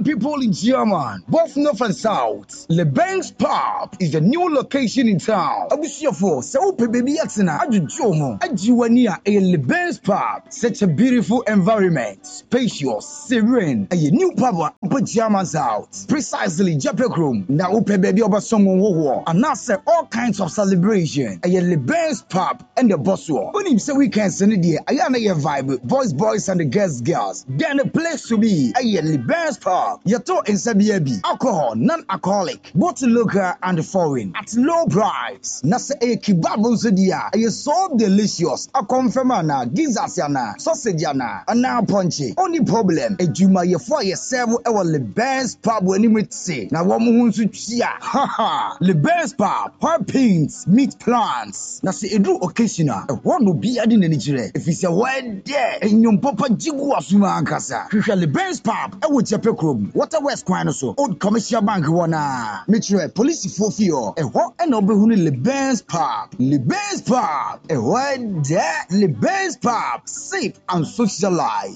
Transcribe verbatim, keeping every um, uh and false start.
people in German, both north and south. Leban's Pub is the new location in town. Abusiafo, se upe baby yatina ajujomo ajiwania a Leban's Pub. Such a beautiful environment, spacious, serene. A new pub put Germans out. Precisely, Japek room. Now upe baby oba someone wo and now say all kinds of celebration. A Leban's Pub and the boss war. When him say weekend Sunday, I am a vibe, boys, boys and the girls, girls. Then the place to be a Leban's Pub. Yato in Sabiabi. Alcohol, non-alcoholic, both local and foreign, at low price. Nasa a kebab dia, a so delicious. A confirmana, gizasiana, sausageiana, and now punchy. Only problem, a juma ye for ye several our Leban's Pub when you say. Now one moon to chia. Ha ha. Leban's Pub, hot pins, meat plants. Nasa a do occasional. A one will be adding any chile. If it's a word there, and your papa jigu asuma ankasa. Leban's Pub, I would Japek room. Water West Quinoso, Old Commercial Bank wana. Metro Police for fear. A what and Obrehuni Leban's Pub. Leban's Pub. A word there, Leban's Pub. Safe and socialize.